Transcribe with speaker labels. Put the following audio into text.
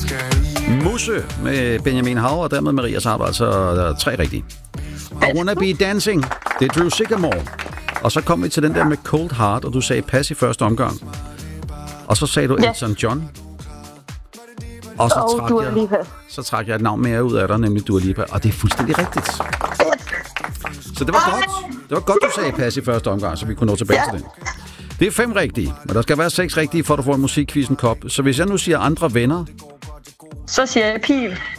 Speaker 1: Musse med Benjamin Hav, og dermed Maria, så har du altså 3 rigtige. I Wanna Be Dancing, det er Drew Sycamore. Og så kom vi til den der med Cold Heart, og du sagde pas i første omgang. Og så sagde du Elton John. Og så trak jeg et navn mere ud af dig, nemlig Dua Lipa. Og det er fuldstændig rigtigt. Så det var godt. Det var godt, du sagde pas i første omgang, så vi kunne nå tilbage til den. Det er 5 rigtige, men der skal være 6 rigtige, for at du får en musikquiz en kop. Så hvis jeg nu siger andre venner...
Speaker 2: Så siger jeg Pil.